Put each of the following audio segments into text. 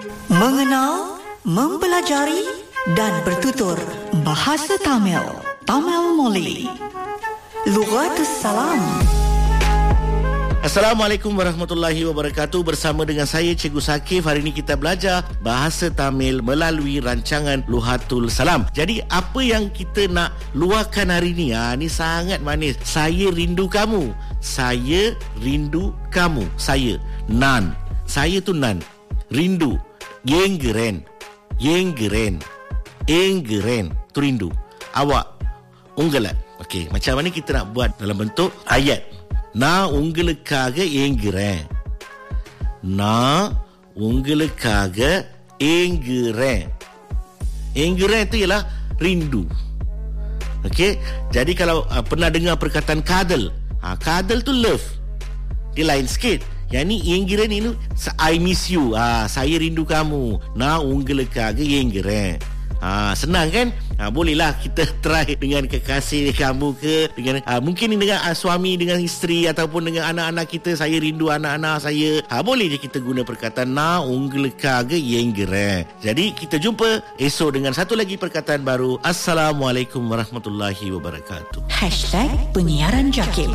Mengenal, mempelajari dan bertutur bahasa Tamil. Tamil Moli. Lughatus Salam. Assalamualaikum warahmatullahi wabarakatuh. Bersama dengan saya Cikgu Sakif. Hari ini kita belajar bahasa Tamil melalui rancangan Lughatul Salam. Jadi apa yang kita nak luahkan hari ini, ni sangat manis. Saya rindu kamu. Saya rindu kamu. Saya Nan. Saya tu Nan. Rindu. Yenggeren. Yenggeren. Yenggeren. Tu rindu. Awak. Unggalat. Okey, macam mana kita nak buat dalam bentuk ayat? நான் உங்களுக்காக ஏங்குறேன். நான் உங்களுக்காக ஏங்குறேன். Énguren itu ialah rindu. Okey, jadi kalau pernah dengar perkataan kadal, kadal tu love. Dia lain sikit. Yang ni énguren ini I miss you. Saya rindu kamu. நான் உங்களுக்காக ஏங்குறேன். Senang kan? Bolehlah kita try dengan kekasih kamu ke, dengan mungkin dengan suami, dengan isteri ataupun dengan anak-anak kita. Saya rindu anak-anak saya. Boleh je kita guna perkataan na ungelukaga yenggere. Jadi kita jumpa esok dengan satu lagi perkataan baru. Assalamualaikum warahmatullahi wabarakatuh. #Penyiaran Jakim.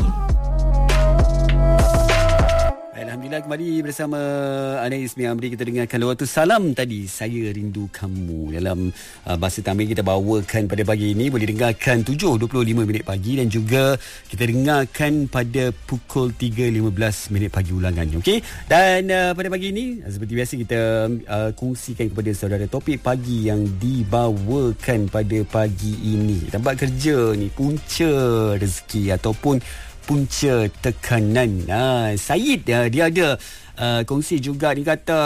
Alhamdulillah, kembali bersama Ana Ismi Amri. Kita dengarkan Lughatul Salam tadi, Saya Rindu Kamu. Dalam bahasa Tamil kita bawakan pada pagi ini. Boleh dengarkan 7.25 pagi dan juga kita dengarkan pada pukul 3.15 pagi ulangannya. Okey? Dan pada pagi ini seperti biasa kita kongsikan kepada saudara topik pagi yang dibawakan pada pagi ini. Tempat kerja ni punca rezeki ataupun punca tekanan. Syed dia ada kongsi juga. Dia kata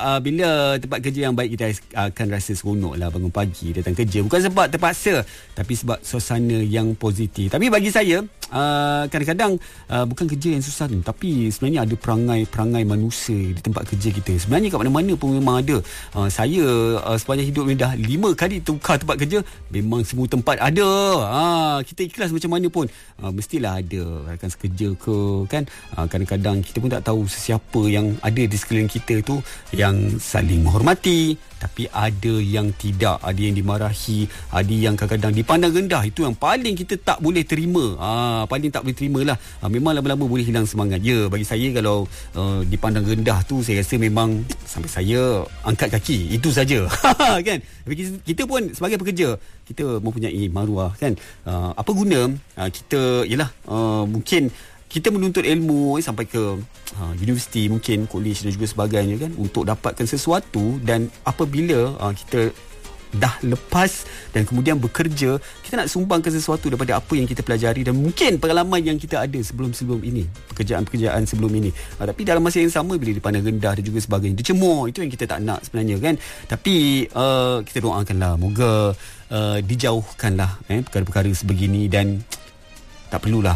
bila tempat kerja yang baik, kita akan rasa seronok lah bangun pagi datang kerja. Bukan sebab terpaksa, tapi sebab suasana yang positif. Tapi bagi saya kadang-kadang bukan kerja yang susah tu, tapi sebenarnya ada perangai manusia di tempat kerja kita. Sebenarnya kat mana-mana pun memang ada. Saya sepanjang hidup ni dah 5 kali tukar tempat kerja. Memang semua tempat ada. Kita ikhlas macam mana pun, mestilah ada rakan sekerja ke kan. Kadang-kadang kita pun tak tahu sesiapa yang ada di sekeliling kita tu yang saling menghormati, tapi ada yang tidak, ada yang dimarahi, ada yang kadang-kadang dipandang rendah. Itu yang paling kita tak boleh terima. Paling tak boleh terima lah. Memang lama-lama boleh hilang semangat. Ya, bagi saya kalau dipandang rendah tu, saya rasa memang sampai saya angkat kaki. Itu saja. Kan? Kita pun sebagai pekerja, kita mempunyai maruah kan. Apa guna kita, yalah, mungkin kita menuntut ilmu sampai ke universiti, mungkin kolej dan juga sebagainya kan, untuk dapatkan sesuatu. Dan apabila kita dah lepas dan kemudian bekerja, kita nak sumbangkan sesuatu daripada apa yang kita pelajari dan mungkin pengalaman yang kita ada sebelum ini, pekerjaan-pekerjaan sebelum ini. Tapi dalam masa yang sama, bila dipandang rendah dan juga sebagainya, dicemooh, itu yang kita tak nak sebenarnya kan. Tapi kita doakanlah, moga dijauhkanlah perkara-perkara sebegini, dan tak perlulah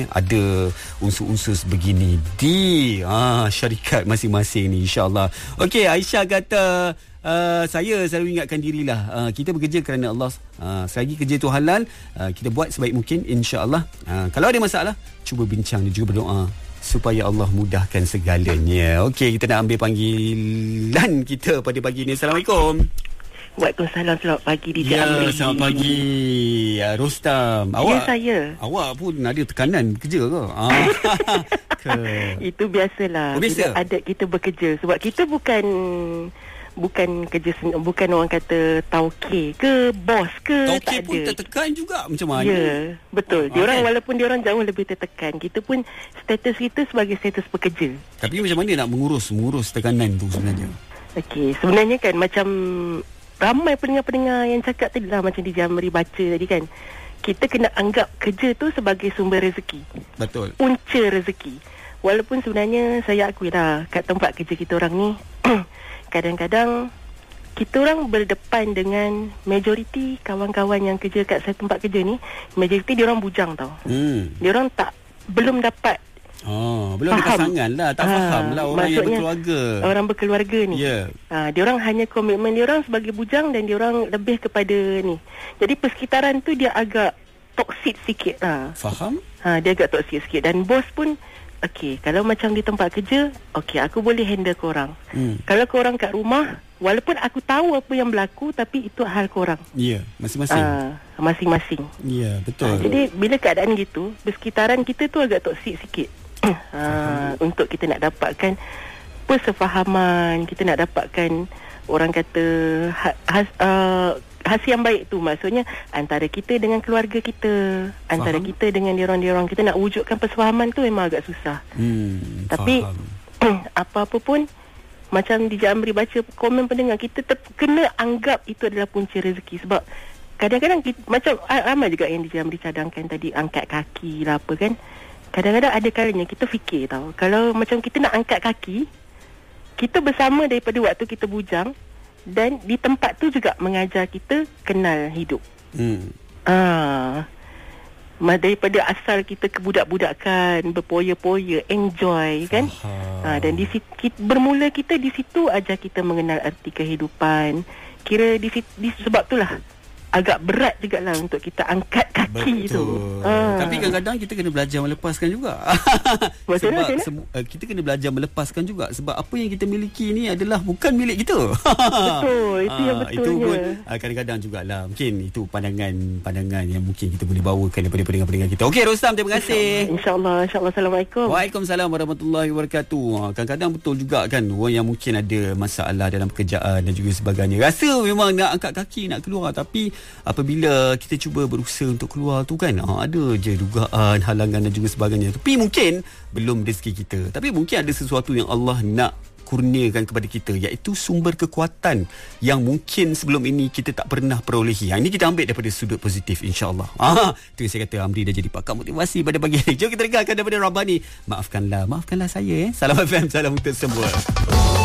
ada unsur-unsur sebegini di syarikat masing-masing ni, insya-Allah. Okey, Aisyah kata saya selalu ingatkan dirilah, kita bekerja kerana Allah. Selagi kerja tu halal, kita buat sebaik mungkin, insya-Allah. Kalau ada masalah, cuba bincang dan juga berdoa supaya Allah mudahkan segalanya. Okey, kita nak ambil panggilan kita pada pagi ni. Assalamualaikum. Waalaikumsalam, selamat pagi DJ Amri. Selamat pagi Rostam. Ya, saya. Awak pun ada tekanan kerja ke? Itu biasalah. Biasa? Bila adat kita bekerja. Sebab kita bukan kerja, bukan orang kata tauke ke bos ke. Tauke pun tertekan juga macam mana? Ya, betul. Diorang walaupun diorang jauh lebih tertekan, kita pun status kita sebagai status pekerja. Tapi macam mana nak mengurus tekanan tu sebenarnya? Okey, sebenarnya kan macam ramai pendengar-pendengar yang cakap tadi lah, macam di Jamri baca tadi kan, kita kena anggap kerja tu sebagai sumber rezeki. Betul. Punca rezeki. Walaupun sebenarnya saya akui lah, kat tempat kerja kita orang ni kadang-kadang kita orang berdepan dengan majoriti kawan-kawan yang kerja kat saya tempat kerja ni, majoriti dia orang bujang tau. Dia orang belum dapat belum ada pasangan lah, tak faham lah orang yang berkeluarga. Orang berkeluarga ni. Diorang hanya komitmen diorang sebagai bujang, dan diorang lebih kepada ni. Jadi persekitaran tu dia agak toksik sikit lah. Faham? Dia agak toksik sikit. Dan bos pun, okey, kalau macam di tempat kerja, okey, aku boleh handle korang. Kalau korang kat rumah, walaupun aku tahu apa yang berlaku, tapi itu hal korang. Ya, masing-masing. Masing-masing. Ya, betul. Jadi bila keadaan gitu, bersekitaran kita tu agak toksik sikit. Untuk kita nak dapatkan persefahaman, kita nak dapatkan orang kata hasil yang baik tu, maksudnya antara kita dengan keluarga kita, antara kita dengan diorang-diorang, kita nak wujudkan persefahaman tu memang agak susah. Tapi apa-apa pun, macam Dija Amri baca komen pendengar, kita kena anggap itu adalah punca rezeki. Sebab kadang-kadang macam ramai juga yang Dija Amri cadangkan tadi, angkat kaki lah apa kan. Kadang-kadang ada kalanya kita fikir tau, kalau macam kita nak angkat kaki, kita bersama daripada waktu kita bujang, dan di tempat tu juga mengajar kita kenal hidup. Daripada asal kita kebudak-budakan, berpoya-poya, enjoy kan. Dan bermula kita di situ ajar kita mengenal erti kehidupan. Kira sebab itulah agak berat jugalah untuk kita angkat kaki. Betul tu. Tapi kadang-kadang kita kena belajar melepaskan juga. Kita kena belajar melepaskan juga. Sebab apa yang kita miliki ni adalah bukan milik kita. Betul. Itu yang betulnya. Itu pun kadang-kadang jugalah, mungkin itu pandangan yang mungkin kita boleh bawakan daripada pendengar-pendengar kita. Okey Rostam, terima kasih. InsyaAllah. Assalamualaikum. Waalaikumsalam warahmatullahi wabarakatuh. Kadang-kadang betul juga kan, orang yang mungkin ada masalah dalam pekerjaan dan juga sebagainya, rasa memang nak angkat kaki, nak keluar, tapi apabila kita cuba berusaha untuk keluar tu kan, ada je dugaan, halangan dan juga sebagainya. Tapi mungkin belum rezeki kita, tapi mungkin ada sesuatu yang Allah nak kurniakan kepada kita, iaitu sumber kekuatan yang mungkin sebelum ini kita tak pernah perolehi. Ini kita ambil daripada sudut positif, insya-Allah. Itu yang saya kata, Amri dah jadi pakar motivasi pada pagi ini. Jom kita dengarkan daripada Rabbani. Maafkanlah saya. Salam FM, salam untuk semua.